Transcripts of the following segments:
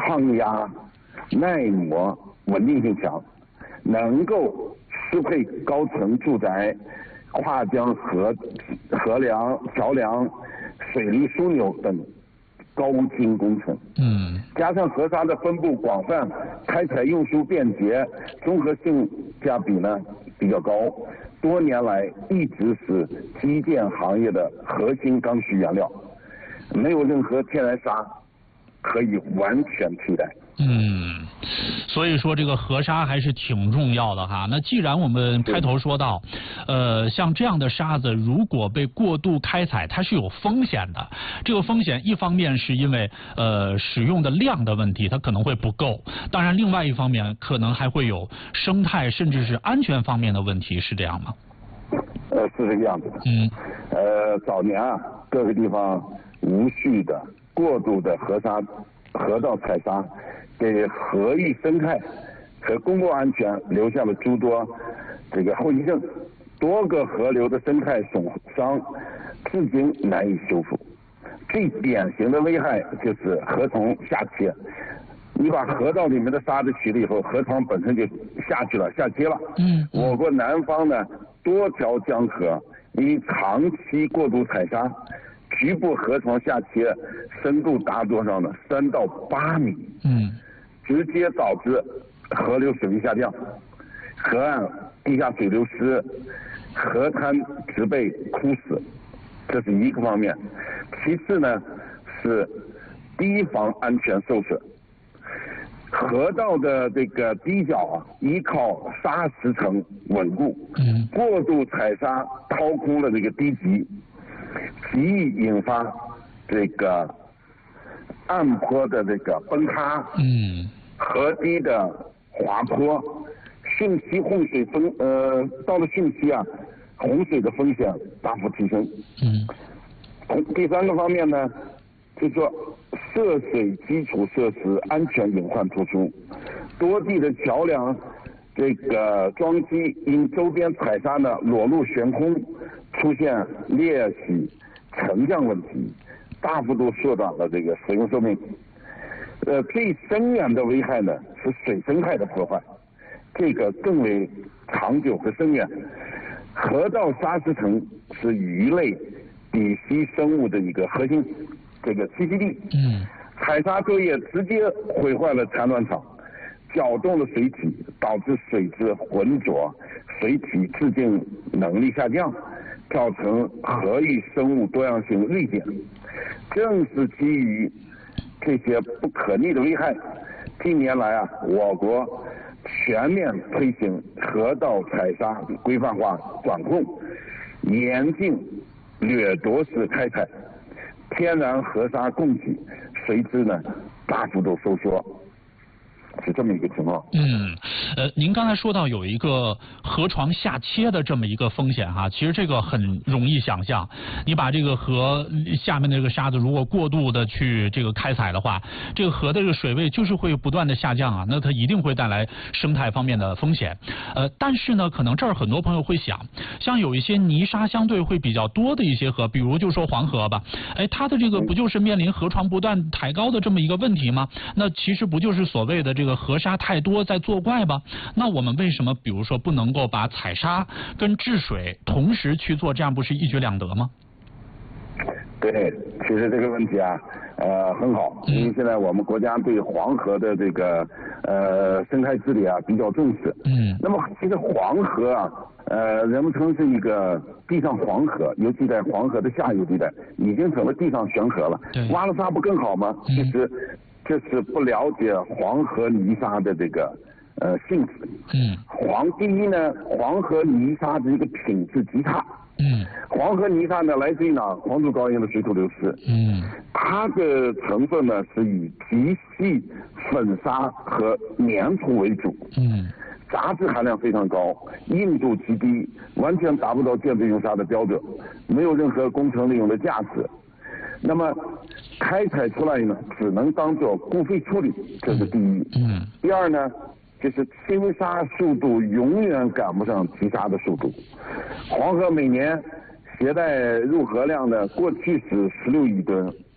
抗压、耐磨、稳定性强，能够适配高层住宅、跨江河梁、桥梁、水利枢纽等高精工程。加上河沙的分布广泛，开采运输便捷，综合性价比呢比较高，多年来一直是基建行业的核心刚需原料，没有任何天然砂可以完全替代。 所以说这个河沙还是挺重要的哈。那既然我们开头说到，像这样的沙子如果被过度开采，它是有风险的。这个风险一方面是因为使用的量的问题，它可能会不够。当然，另外一方面可能还会有生态甚至是安全方面的问题，是这样吗？ 是这个样子的。早年啊，各个地方无序的、过度的河道采沙，给河域生态和公共安全留下了诸多这个后遗症，多个河流的生态损伤至今难以修复。最典型的危害就是河床下切，你把河道里面的沙子取了以后，河床本身就下切了。我国南方呢多条江河因为长期过度采沙，局部河床下切深度达多少呢？3到8米。直接导致河流水位下降，河岸地下水流失，河滩植被枯死，这是一个方面。其次呢是堤防安全受损，河道的这个堤角啊依靠沙石层稳固，过度采沙掏空了这个堤脊，极易引发这个岸坡的这个崩塌，河堤的滑坡，汛期洪水到了汛期啊，洪水的风险大幅提升。第三个方面呢，就是说涉水基础设施安全隐患突出，多地的桥梁这个桩基因周边采沙呢裸露悬空，出现裂隙、沉降问题，大幅度缩短了这个使用寿命。最深远的危害呢是水生态的破坏，这个更为长久和深远。河道沙石层是鱼类、底栖生物的一个核心这个栖息地。采沙作业直接毁坏了产卵场，搅动了水体，导致水质浑浊，水体自净能力下降，造成河域生物多样性锐减。正是基于这些不可逆的危害，近年来啊，我国全面推行河道采沙规范化管控，严禁掠夺式开采，天然河沙供给随之呢大幅度收缩。是这么一个情况。 您刚才说到有一个河床下切的这么一个风险哈，其实这个很容易想象，你把这个河下面的这个沙子如果过度的去这个开采的话，这个河的这个水位就是会不断的下降啊，那它一定会带来生态方面的风险。但是呢，可能这儿很多朋友会想，像有一些泥沙相对会比较多的一些河，比如就说黄河吧，它的这个不就是面临河床不断抬高的这么一个问题吗？那其实不就是所谓的这个河沙太多在作怪吗？那我们为什么比如说不能够把采沙跟治水同时去做，这样不是一举两得吗？ 对，其实这个问题啊，很好，因为现在我们国家对黄河的这个生态治理啊比较重视。那么其实黄河啊，人们称是一个地上黄河，尤其在黄河的下游地带，已经成了地上悬河了。挖了沙不更好吗？其实这是不了解黄河泥沙的这个性质。第一呢，黄河泥沙的一个品质极差。黄河泥沙呢来自于哪？黄土高原的水土流失。它的成分呢是以极细粉沙和粘土为主。杂质含量非常高，硬度极低，完全达不到建筑用沙的标准，没有任何工程利用的价值。那么开采出来呢，只能当做固废处理，这是第一。第二呢，就是清沙速度永远赶不上提沙的速度。黄河每年携带入河量呢，过去是16亿吨，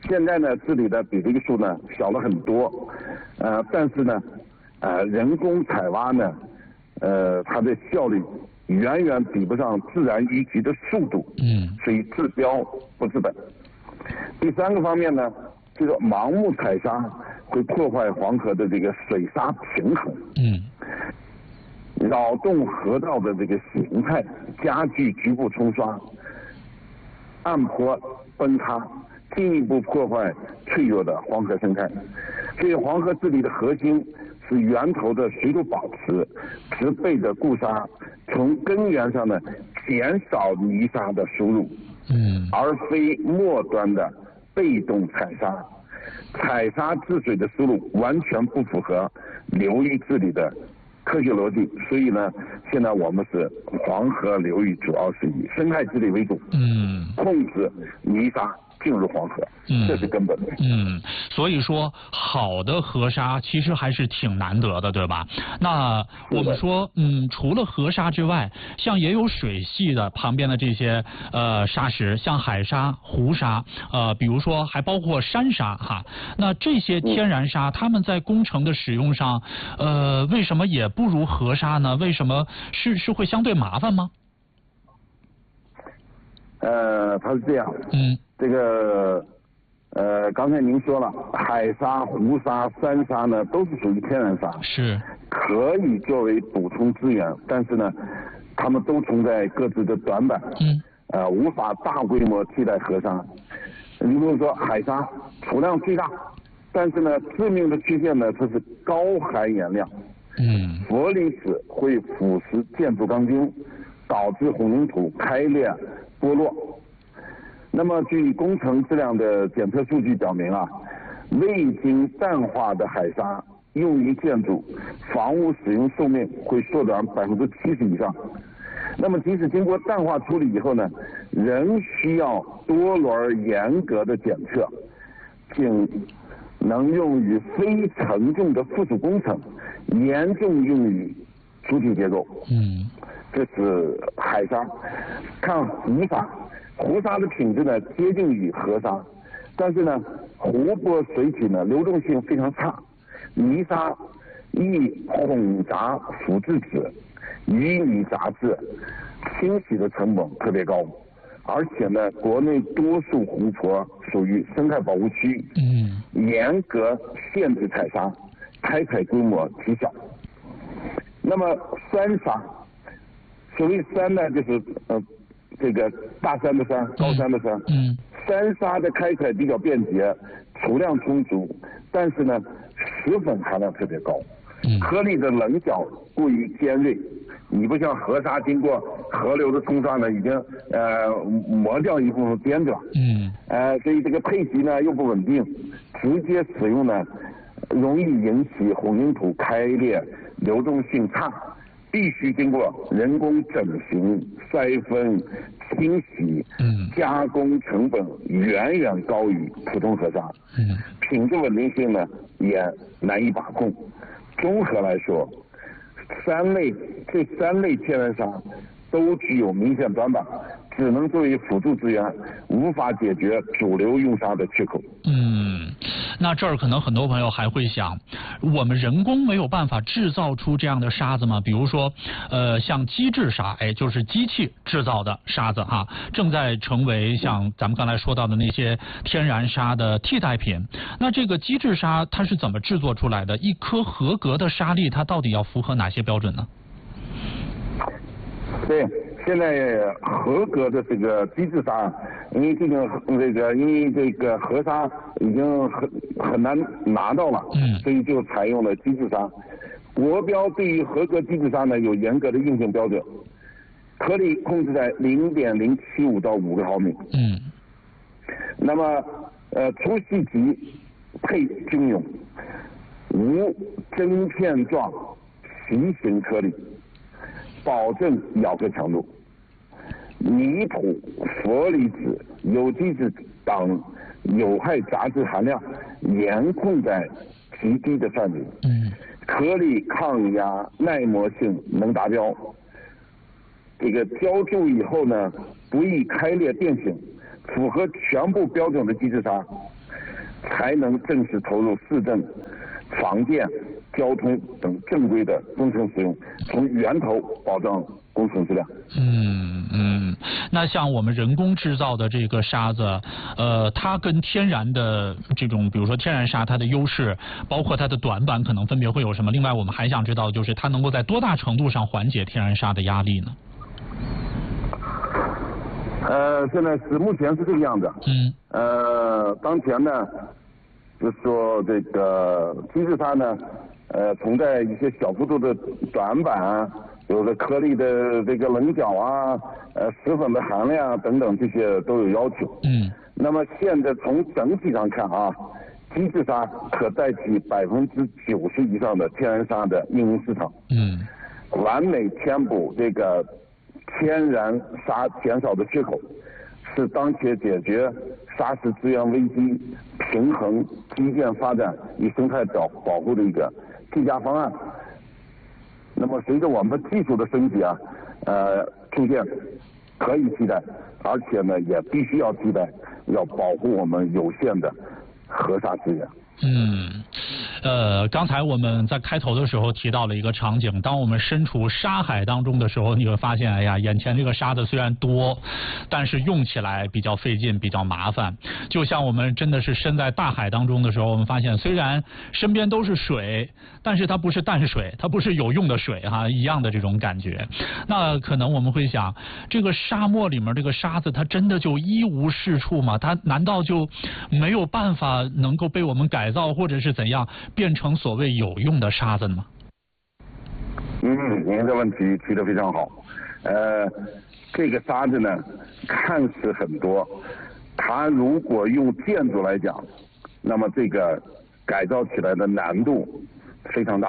现在呢，治理的比这个数呢小了很多，但是呢，人工采挖呢，它的效率远远比不上自然淤积的速度，所以治标不治本。第三个方面呢，这个盲目采沙会破坏黄河的这个水沙平衡，扰动河道的这个形态，加剧局部冲刷、岸坡崩塌，进一步破坏脆弱的黄河生态。所以黄河治理的核心是源头的水土保持、植被的固沙，从根源上呢减少泥沙的输入，而非末端的被动采沙。采沙治水的思路完全不符合流域治理的科学逻辑，所以呢，现在我们是黄河流域主要是以生态治理为主，控制泥沙进入黄河，这是根本的。 所以说好的河沙其实还是挺难得的，对吧？那我们说，除了河沙之外，像也有水系的旁边的这些沙石，像海沙、湖沙，比如说还包括山沙哈。那这些天然沙，它们在工程的使用上，为什么也不如河沙呢？为什么是会相对麻烦吗？ 它是这样，这个刚才您说了，海沙、湖沙、山沙呢都是属于天然沙， 是可以作为补充资源，但是呢，它们都存在各自的短板，无法大规模替代河沙。你比如说海沙储量最大，但是呢，致命的缺陷呢，它是高含盐量，氟离子会腐蚀建筑钢筋，导致混凝土开裂剥落。那么据工程质量的检测数据表明啊，未经淡化的海沙用于建筑、房屋使用寿命会缩短70%以上。那么即使经过淡化处理以后呢，仍需要多轮严格的检测，仅能用于非承重的附属工程，严重用于主体结构。这是海沙。看湖沙，湖沙的品质呢接近于河沙，但是呢，湖泊水体呢流动性非常差，泥沙易混杂腐质子、淤泥杂质，清洗的成本特别高。而且呢，国内多数湖泊属于生态保护区，严格限制采沙，开采规模极小。那么山沙，所谓山呢，就是这个大山的山，高山的山。山沙的开采比较便捷，储量充足，但是呢，石粉含量特别高，颗粒的棱角过于尖锐。你不像河沙经过河流的冲刷呢，已经磨掉一部分边角，所以这个配极呢又不稳定，直接使用呢容易引起混凝土开裂，流动性差，必须经过人工整形、筛分、清洗，加工成本远远高于普通河沙，品质稳定性呢也难以把控。综合来说，这三类天然沙都具有明显短板，只能作为辅助资源，无法解决主流用沙的缺口。 那这儿可能很多朋友还会想，我们人工没有办法制造出这样的沙子吗？比如说，像机制沙，就是机器制造的沙子哈，正在成为像咱们刚才说到的那些天然沙的替代品。那这个机制沙它是怎么制作出来的？一颗合格的沙粒，它到底要符合哪些标准呢？ 对。现在合格的这个机制沙，因为这个河沙已经很难拿到了，所以就采用了机制沙。国标对于合格机制沙呢有严格的硬性标准，颗粒控制在0.075到5个毫米。那么粗细级配均匀，无针片状奇形颗粒，保证咬合强度。泥土、氟离子、有机质等有害杂质含量严控在极低的范围，颗粒抗压、耐磨性能达标。这个浇筑以后呢，不易开裂变形，符合全部标准的机制沙， 才能正式投入市政、房建、交通等正规的工程使用，从源头保障工程质量。 那像我们人工制造的这个沙子，它跟天然的这种，比如说天然沙，它的优势，包括它的短板，可能分别会有什么？另外，我们还想知道，就是它能够在多大程度上缓解天然沙的压力呢？ 现在是目前是这个样子。当前呢，就是说这个机制沙呢，存在一些小幅度的短板啊，有的颗粒的这个棱角啊，石粉的含量等等，这些都有要求。那么现在从整体上看啊，机制沙可代替90%以上的天然沙的应用市场。完美填补这个天然沙减少的缺口，是当前解决沙石资源危机、平衡基建发展与生态保护的一个最佳方案。那么随着我们技术的升级啊，出现可以替代，而且呢也必须要替代，要保护我们有限的河沙资源。 刚才我们在开头的时候提到了一个场景，当我们身处沙海当中的时候，你会发现，哎呀，眼前这个沙子虽然多，但是用起来比较费劲，比较麻烦。就像我们真的是身在大海当中的时候，我们发现虽然身边都是水，但是它不是淡水，它不是有用的水哈，一样的这种感觉。那可能我们会想，这个沙漠里面这个沙子，它真的就一无是处吗？它难道就没有办法能够被我们改造，或者是怎样变成所谓有用的沙子吗？ 您的问题提得非常好。这个沙子呢，看似很多，它如果用建筑来讲，那么这个改造起来的难度非常大。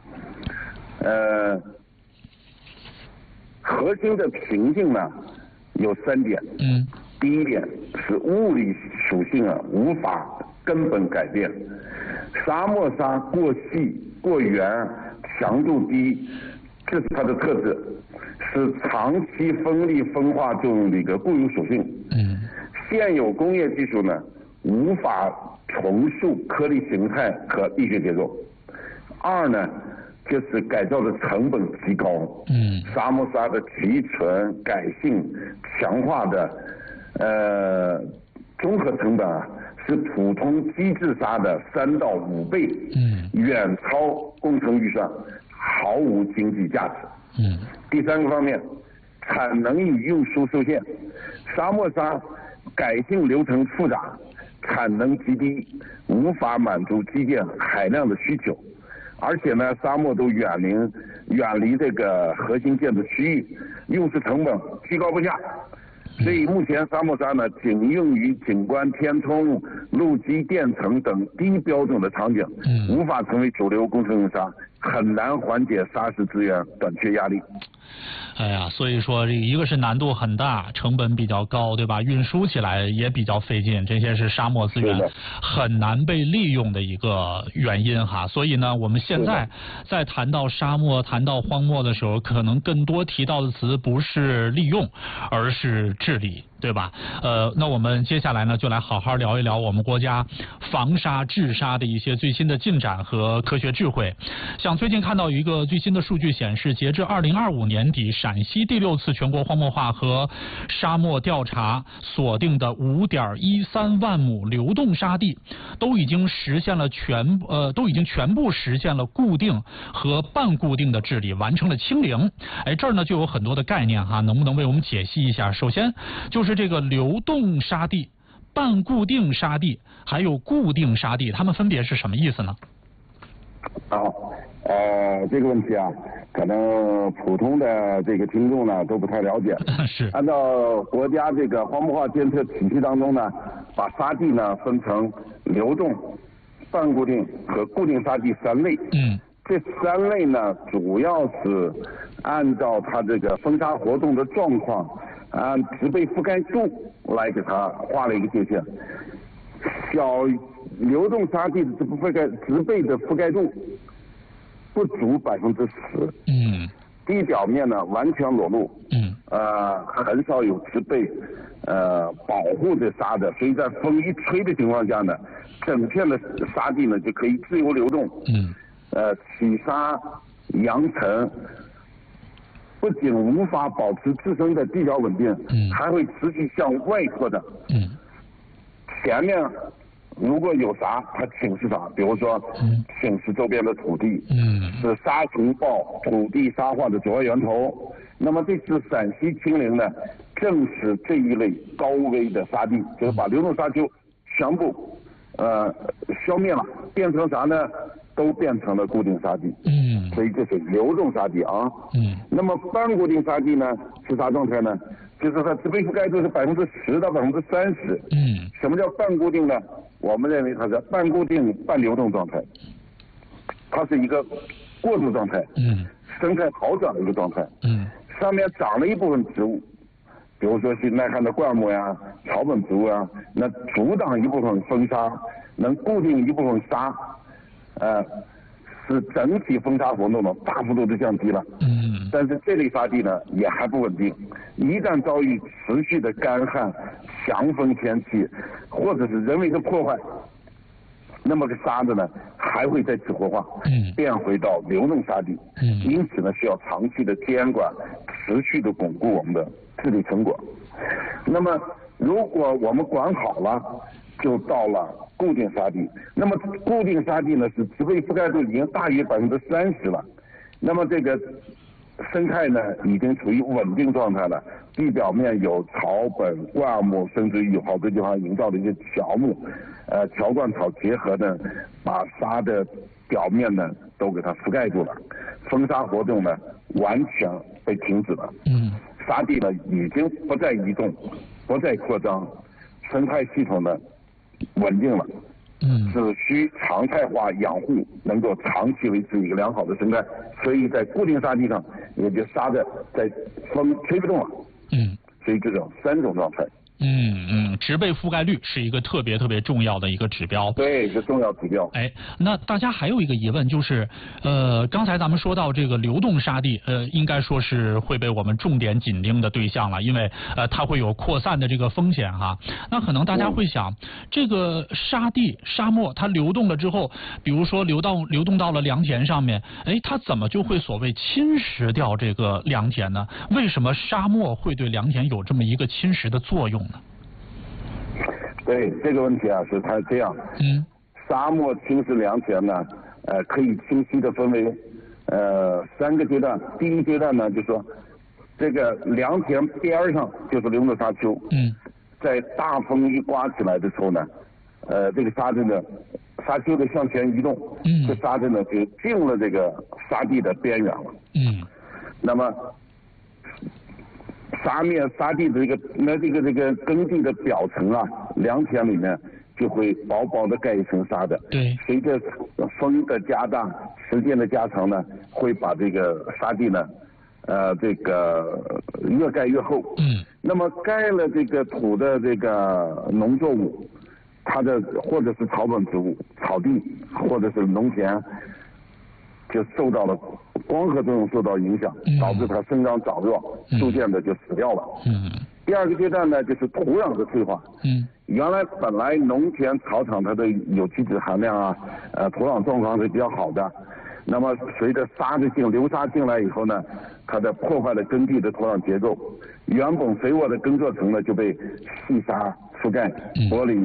核心的瓶颈呢有3点。第一点是物理属性啊无法根本改变，沙漠沙过细过圆，强度低，这是它的特质，是长期风力分化作用的一个固有属性。现有工业技术呢无法重塑颗粒形态和力学结构。2呢就是改造的成本极高。沙漠沙的提纯、改性、强化的综合成本啊，是普通机制沙的3到5倍，远超工程预算，毫无经济价值。第3个方面，产能与运输受限，沙漠沙改性流程复杂，产能极低，无法满足基建海量的需求。而且呢，沙漠都远离这个核心建筑区域，用时成本居高不下。所以目前沙漠沙呢，仅用于景观填充、路基垫层等低标准的场景，无法成为主流工程用沙，很难缓解沙石资源短缺压力。 哎呀，所以说这一个是难度很大，成本比较高，对吧？运输起来也比较费劲，这些是沙漠资源很难被利用的一个原因哈。所以呢，我们现在在谈到沙漠、谈到荒漠的时候，可能更多提到的词不是利用，而是治理，对吧？那我们接下来呢，就来好好聊一聊我们国家防沙治沙的一些最新的进展和科学智慧。像最近看到有一个最新的数据显示，截至2025年底，陕西第6次全国荒漠化和沙漠调查锁定的5.13万亩流动沙地，都已经全部实现了固定和半固定的治理，完成了清零。这儿呢就有很多的概念哈，能不能为我们解析一下？首先就是这个流动沙地、半固定沙地还有固定沙地，它们分别是什么意思呢？ 这个问题啊，可能普通的这个听众呢都不太了解。 是按照国家这个荒漠化监测体系当中呢，把沙地呢分成流动、半固定和固定沙地3类。这3类呢，主要是按照它这个风沙活动的状况，按植被覆盖度来给它画了一个界限。小流动沙地的植被的覆盖度不足10%，地表面呢完全裸露， 很少有植被保护这沙的，所以在风一吹的情况下呢，整片的沙地呢就可以自由流动。起沙扬尘，不仅无法保持自身的地表稳定，还会持续向外扩展。前面如果有沙，它侵蚀啥？比如说侵蚀周边的土地，是沙尘暴、土地沙化的主要源头。那么这次陕西清零呢，正是这一类高危的沙地，就是把流动沙丘全部消灭了，变成啥呢？都变成了固定沙地。所以这是流动沙地啊。那么半固定沙地呢是啥状态呢？就是它植被覆盖度是10%到30%。什么叫半固定呢？我们认为它是半固定半流动状态，它是一个过渡状态，生态好转的一个状态。上面长了一部分植物，比如说是耐旱的灌木呀、草本植物呀，那阻挡一部分风沙，能固定一部分沙，使整体风沙活动呢大幅度的降低了。但是这类沙地呢也还不稳定，一旦遭遇持续的干旱、强风天气，或者是人为的破坏，那么个沙子呢还会再次活化，变回到流动沙地。因此呢需要长期的监管，持续的巩固我们的治理成果。那么如果我们管好了，就到了固定沙地。那么固定沙地呢是植被覆盖度已经大于30%了，那么这个生态呢已经处于稳定状态了，地表面有草本、灌木，甚至于有好多地方营造的一些乔木、乔灌草结合呢，把沙的表面呢都给它覆盖住了，风沙活动呢完全被停止了。沙地呢已经不再移动，不再扩张，生态系统呢稳定了。只需常态化养护，能够长期维持一个良好的生态。所以在固定沙地上，也就沙子在风吹不动了。所以这种3种状态。 植被覆盖率是一个特别重要的一个指标。 对，是重要指标。 那大家还有一个疑问就是，刚才咱们说到这个流动沙地，应该说是会被我们重点紧盯的对象了，因为它会有扩散的这个风险哈。那可能大家会想，这个沙漠它流动了之后，比如说流动到了良田上面，它怎么就会所谓侵蚀掉这个良田呢？为什么沙漠会对良田有这么一个侵蚀的作用呢？ 对这个问题啊，是它这样。沙漠侵蚀良田呢，可以清晰的分为3个阶段。第一阶段呢，就是说这个良田边上就是流动沙丘。在大风一刮起来的时候呢，这个沙子呢，沙丘的向前移动，这沙子呢就进了这个沙地的边缘了。那么沙地的这个耕地的表层啊，良田里面就会薄薄的盖一层沙的。随着风的加大，时间的加长呢，会把这个沙地呢，这个越盖越厚。那么盖了这个土的这个农作物，它的或者是草本植物、草地或者是农田，就受到了光合作用受到影响，导致它生长长弱，逐渐的就死掉了。第二个阶段呢，就是土壤的退化。原来本来农田草场它的有机质含量啊，土壤状况是比较好的。那么随着流沙进来以后呢，它的破坏了耕地的土壤结构，原本肥沃的耕作层呢就被细沙覆盖，剥离，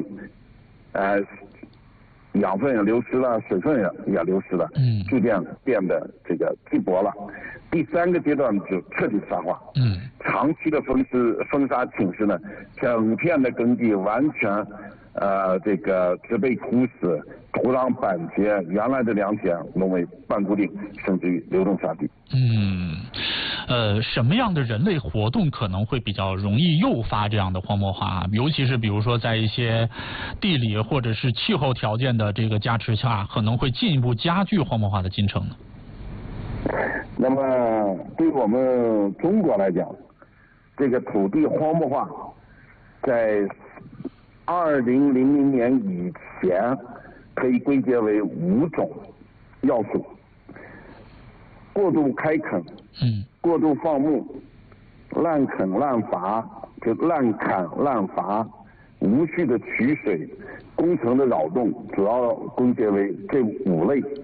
养分也流失了，水分也流失了，逐渐变得这个稀薄了。第3个阶段就彻底沙化。长期的风沙侵蚀呢，整片的耕地完全这个植被枯死，土壤板结，原来的良田沦为半固定甚至于流动沙地。 什么样的人类活动可能会比较容易诱发这样的荒漠化？尤其是比如说在一些地理或者是气候条件的这个加持下，可能会进一步加剧荒漠化的进程呢？ 那么对我们中国来讲，这个土地荒漠化在2000年以前可以归结为5种要素：过度开垦、过度放牧、 滥垦滥伐，就滥砍滥伐，无序的取水，工程的扰动，主要归结为这5类。